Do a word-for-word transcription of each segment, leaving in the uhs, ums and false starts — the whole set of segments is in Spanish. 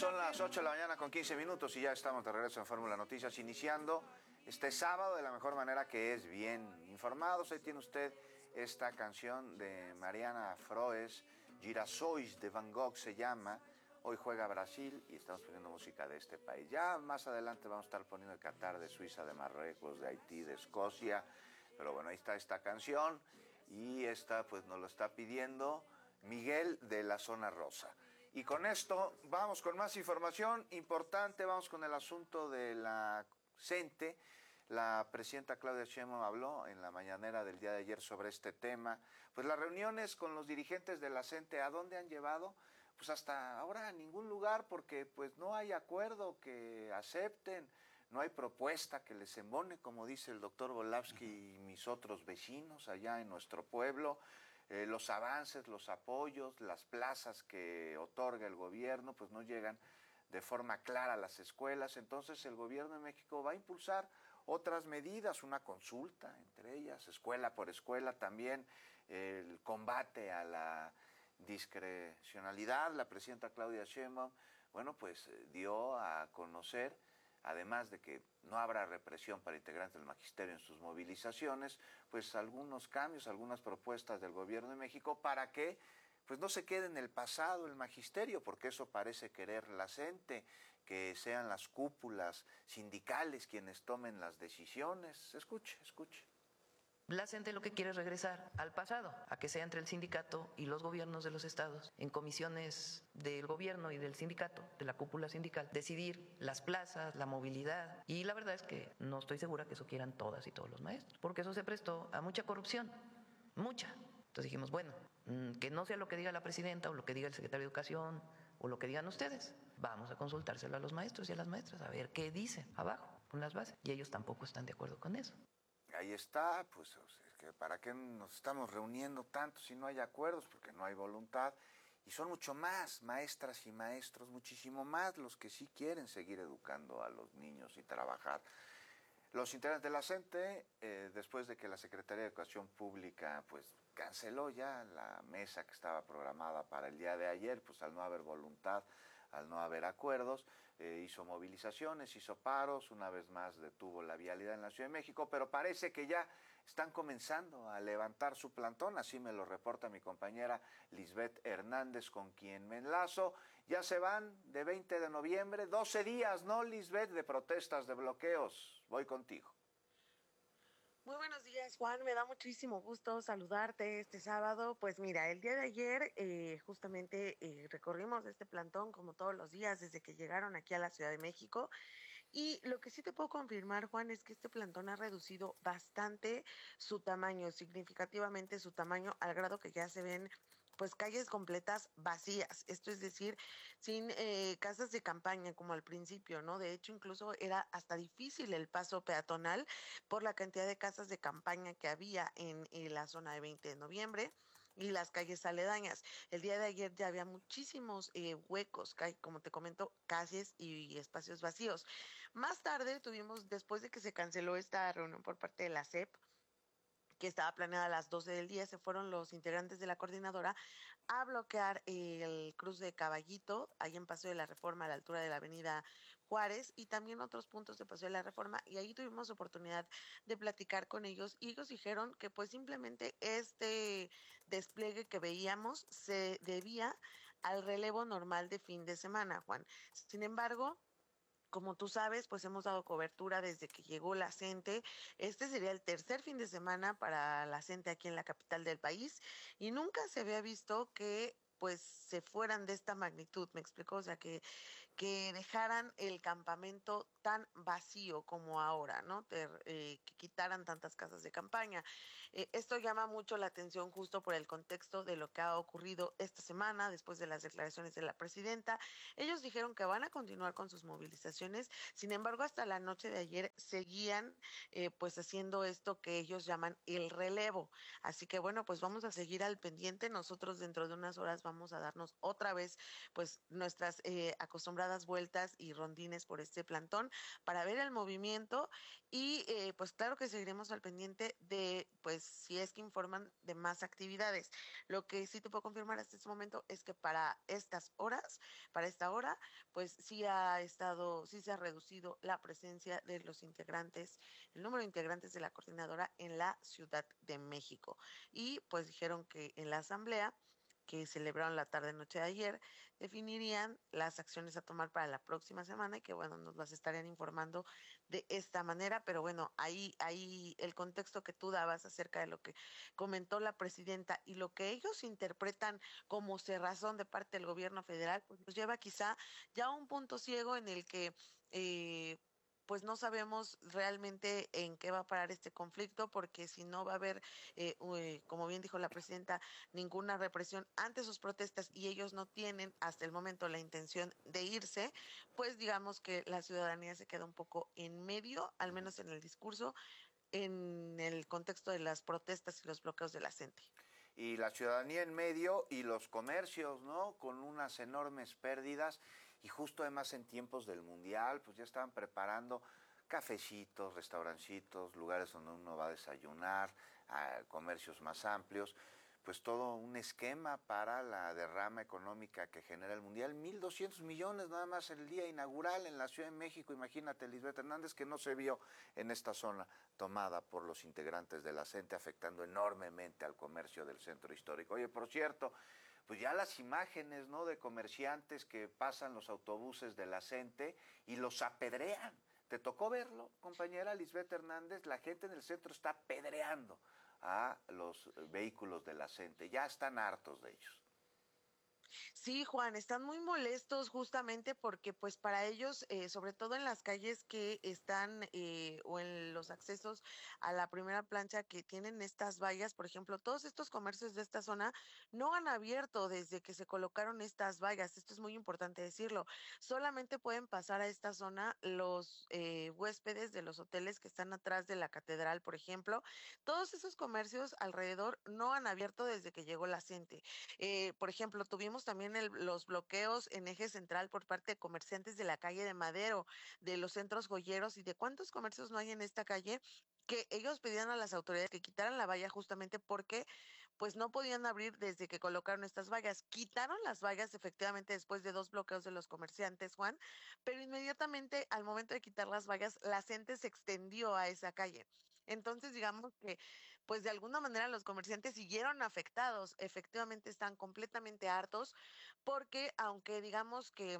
son las ocho de la mañana con quince minutos y ya estamos de regreso en Fórmula Noticias, iniciando este sábado de la mejor manera, que es bien informados. Ahí tiene usted esta canción de Mariana Froes, Girassóis de Van Gogh se llama. Hoy juega Brasil y estamos poniendo música de este país. Ya más adelante vamos a estar poniendo de Qatar, de Suiza, de Marruecos, de Haití, de Escocia. Pero bueno, ahí está esta canción y esta pues nos lo está pidiendo Miguel de la Zona Rosa. Y con esto vamos con más información importante, vamos con el asunto de la CENTE. La presidenta Claudia Sheinbaum habló en la mañanera del día de ayer sobre este tema. Pues las reuniones con los dirigentes de la CENTE, ¿a dónde han llevado? Pues hasta ahora a ningún lugar, porque pues no hay acuerdo que acepten, no hay propuesta que les embone, como dice el doctor Volavsky y mis otros vecinos allá en nuestro pueblo. Eh, los avances, los apoyos, las plazas que otorga el gobierno, pues no llegan de forma clara a las escuelas. Entonces el gobierno de México va a impulsar otras medidas, una consulta entre ellas, escuela por escuela, también el combate a la discrecionalidad. La presidenta Claudia Sheinbaum, bueno, pues dio a conocer, además de que no habrá represión para integrantes del magisterio en sus movilizaciones, pues algunos cambios, algunas propuestas del gobierno de México para que pues no se quede en el pasado el magisterio, porque eso parece querer la CENTE, que sean las cúpulas sindicales quienes tomen las decisiones. Escuche, escuche. La CENTE lo que quiere es regresar al pasado, a que sea entre el sindicato y los gobiernos de los estados, en comisiones del gobierno y del sindicato, de la cúpula sindical, decidir las plazas, la movilidad. Y la verdad es que no estoy segura que eso quieran todas y todos los maestros, porque eso se prestó a mucha corrupción, mucha. Entonces dijimos, bueno, que no sea lo que diga la presidenta o lo que diga el secretario de Educación o lo que digan ustedes, vamos a consultárselo a los maestros y a las maestras, a ver qué dicen abajo, con las bases. Y ellos tampoco están de acuerdo con eso. Ahí está, pues, es que ¿para qué nos estamos reuniendo tanto si no hay acuerdos? Porque no hay voluntad. Y son mucho más maestras y maestros, muchísimo más los que sí quieren seguir educando a los niños y trabajar. Los integrantes de la CENTE, eh, después de que la Secretaría de Educación Pública pues canceló ya la mesa que estaba programada para el día de ayer, pues al no haber voluntad, al no haber acuerdos, eh, hizo movilizaciones, hizo paros, una vez más detuvo la vialidad en la Ciudad de México, pero parece que ya están comenzando a levantar su plantón, así me lo reporta mi compañera Lisbeth Hernández, con quien me enlazo. Ya se van de veinte de noviembre, doce días, ¿no, Lisbeth?, de protestas, de bloqueos. Voy contigo. Muy buenos días, Juan. Me da muchísimo gusto saludarte este sábado. Pues mira, el día de ayer eh, justamente eh, recorrimos este plantón como todos los días desde que llegaron aquí a la Ciudad de México. Y lo que sí te puedo confirmar, Juan, es que este plantón ha reducido bastante su tamaño, significativamente su tamaño, al grado que ya se ven pues calles completas vacías, esto es decir, sin eh, casas de campaña como al principio, ¿no? De hecho, incluso era hasta difícil el paso peatonal por la cantidad de casas de campaña que había en, en la zona de veinte de noviembre y las calles aledañas. El día de ayer ya había muchísimos eh, huecos, como te comento, calles y espacios vacíos. Más tarde tuvimos, después de que se canceló esta reunión por parte de la S E P, que estaba planeada a las doce del día, se fueron los integrantes de la coordinadora a bloquear el cruce de Caballito, ahí en Paseo de la Reforma, a la altura de la avenida Juárez, y también otros puntos de Paseo de la Reforma, y ahí tuvimos oportunidad de platicar con ellos, y ellos dijeron que pues simplemente este despliegue que veíamos se debía al relevo normal de fin de semana, Juan. Sin embargo, como tú sabes, pues hemos dado cobertura desde que llegó la CENTE. Este sería el tercer fin de semana para la CENTE aquí en la capital del país y nunca se había visto que pues se fueran de esta magnitud, me explico, o sea, que, que dejaran el campamento tan vacío como ahora, ¿no? Te, eh, que quitaran tantas casas de campaña. Eh, esto llama mucho la atención justo por el contexto de lo que ha ocurrido esta semana después de las declaraciones de la presidenta. Ellos dijeron que van a continuar con sus movilizaciones, sin embargo, hasta la noche de ayer seguían eh, pues haciendo esto que ellos llaman el relevo. Así que bueno, pues vamos a seguir al pendiente. Nosotros dentro de unas horas vamos a darnos otra vez pues nuestras eh, acostumbradas vueltas y rondines por este plantón para ver el movimiento y eh, pues claro que seguiremos al pendiente de pues pues si es que informan de más actividades. Lo que sí te puedo confirmar hasta este momento es que para estas horas, para esta hora, pues sí ha estado, sí se ha reducido la presencia de los integrantes, el número de integrantes de la coordinadora en la Ciudad de México. Y pues dijeron que en la asamblea que celebraron la tarde-noche de ayer, definirían las acciones a tomar para la próxima semana y que, bueno, nos las estarían informando de esta manera, pero bueno, ahí, ahí el contexto que tú dabas acerca de lo que comentó la presidenta y lo que ellos interpretan como cerrazón de parte del gobierno federal, pues nos lleva quizá ya a un punto ciego en el que eh, pues no sabemos realmente en qué va a parar este conflicto, porque si no va a haber, eh, eh, como bien dijo la presidenta, ninguna represión ante sus protestas y ellos no tienen hasta el momento la intención de irse, pues digamos que la ciudadanía se queda un poco en medio, al menos en el discurso, en el contexto de las protestas y los bloqueos de la gente. Y la ciudadanía en medio y los comercios, ¿no? Con unas enormes pérdidas y justo además en tiempos del Mundial, pues ya estaban preparando cafecitos, restaurancitos, lugares donde uno va a desayunar, a comercios más amplios, pues todo un esquema para la derrama económica que genera el Mundial. mil doscientos millones nada más el día inaugural en la Ciudad de México. Imagínate, Lisbeth Hernández, que no se vio en esta zona tomada por los integrantes de la CENTE, afectando enormemente al comercio del centro histórico. Oye, por cierto, pues ya las imágenes, ¿no?, de comerciantes que pasan los autobuses de la CENTE y los apedrean. ¿Te tocó verlo, compañera Lisbeth Hernández? La gente en el centro está apedreando a los vehículos de la CENTE. Ya están hartos de ellos. Sí, Juan, están muy molestos justamente porque pues para ellos, eh, sobre todo en las calles que están eh, o en los accesos a la primera plancha que tienen estas vallas, por ejemplo, todos estos comercios de esta zona no han abierto desde que se colocaron estas vallas. Esto es muy importante decirlo. Solamente pueden pasar a esta zona los eh, huéspedes de los hoteles que están atrás de la catedral, por ejemplo. Todos esos comercios alrededor no han abierto desde que llegó la CENTE. Eh, por ejemplo, tuvimos también el, los bloqueos en eje central por parte de comerciantes de la calle de Madero, de los centros joyeros y de cuántos comercios no hay en esta calle, que ellos pedían a las autoridades que quitaran la valla justamente porque pues no podían abrir desde que colocaron estas vallas. Quitaron las vallas efectivamente después de dos bloqueos de los comerciantes, Juan, pero inmediatamente al momento de quitar las vallas, la gente se extendió a esa calle. Entonces, digamos que, pues de alguna manera los comerciantes siguieron afectados, efectivamente están completamente hartos, porque aunque digamos que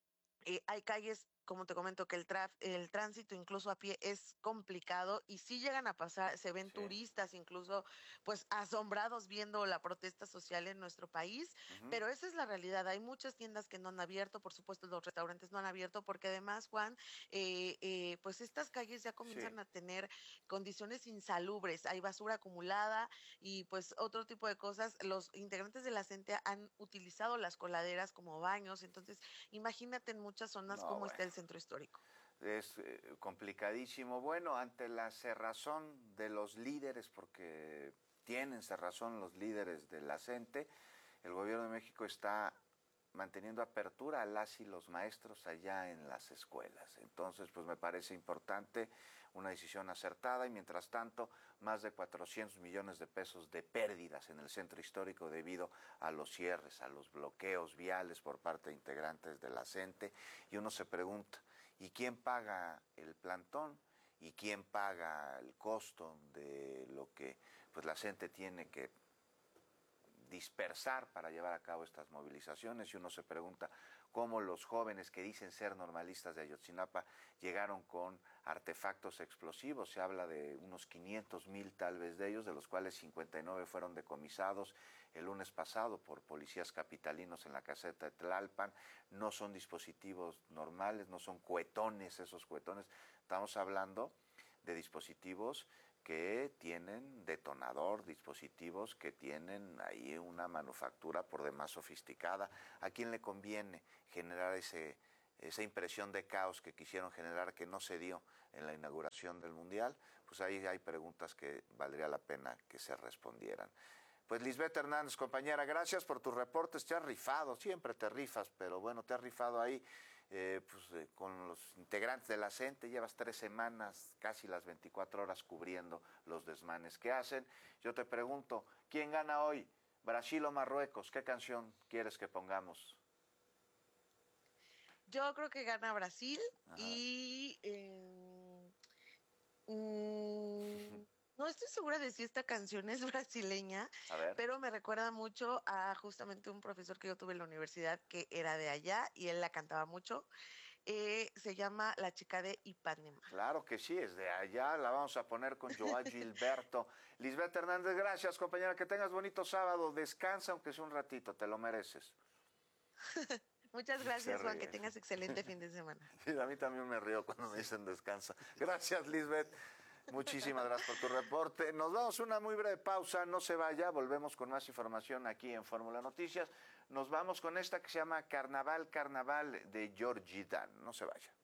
eh, hay calles, como te comento, que el, traf, el tránsito incluso a pie es complicado y si llegan a pasar, se ven Sí. turistas incluso pues asombrados viendo la protesta social en nuestro país, Uh-huh. pero esa es la realidad. Hay muchas tiendas que no han abierto, por supuesto los restaurantes no han abierto, porque además, Juan, eh, eh, pues estas calles ya comienzan Sí. a tener condiciones insalubres, hay basura acumulada y pues otro tipo de cosas. Los integrantes de la CENTE han utilizado las coladeras como baños, entonces imagínate en muchas zonas No, cómo bueno. está el centro histórico. Es eh, complicadísimo. Bueno, ante la cerrazón de los líderes, porque tienen cerrazón los líderes de la CENTE, el gobierno de México está manteniendo apertura a las y los maestros allá en las escuelas. Entonces, pues me parece importante, una decisión acertada y mientras tanto, más de cuatrocientos millones de pesos de pérdidas en el centro histórico debido a los cierres, a los bloqueos viales por parte de integrantes de la CENTE. Y uno se pregunta, ¿y quién paga el plantón? ¿Y quién paga el costo de lo que pues la CENTE tiene que dispersar para llevar a cabo estas movilizaciones? Y uno se pregunta cómo los jóvenes que dicen ser normalistas de Ayotzinapa llegaron con artefactos explosivos. Se habla de unos quinientos mil tal vez de ellos, de los cuales cincuenta y nueve fueron decomisados el lunes pasado por policías capitalinos en la caseta de Tlalpan. No son dispositivos normales, no son cuetones esos cuetones. Estamos hablando de dispositivos que tienen detonador, dispositivos que tienen ahí una manufactura por demás sofisticada. ¿A quién le conviene generar ese, esa impresión de caos que quisieron generar, que no se dio en la inauguración del Mundial? Pues ahí hay preguntas que valdría la pena que se respondieran. Pues Lisbeth Hernández, compañera, gracias por tus reportes. Te has rifado, siempre te rifas, pero bueno, te has rifado ahí eh, pues, eh, con los integrantes de la CENTE. Llevas tres semanas, casi las veinticuatro horas, cubriendo los desmanes que hacen. Yo te pregunto, ¿quién gana hoy? ¿Brasil o Marruecos? ¿Qué canción quieres que pongamos? Yo creo que gana Brasil. Ajá. y eh, mm, no estoy segura de si esta canción es brasileña, A ver. pero me recuerda mucho a justamente un profesor que yo tuve en la universidad que era de allá y él la cantaba mucho. Eh, se llama La chica de Ipanema. Claro que sí, es de allá. La vamos a poner con Joao Gilberto. Lisbeth Hernández, gracias, compañera. Que tengas bonito sábado. Descansa, aunque sea un ratito. Te lo mereces. Muchas Se gracias, Juan. ríe. Que tengas excelente fin de semana. Sí, a mí también me río cuando me dicen descansa. Gracias, Lisbeth. Muchísimas gracias por tu reporte. Nos damos una muy breve pausa, no se vaya, volvemos con más información aquí en Fórmula Noticias. Nos vamos con esta que se llama Carnaval, Carnaval de Georgie Dan. No se vaya.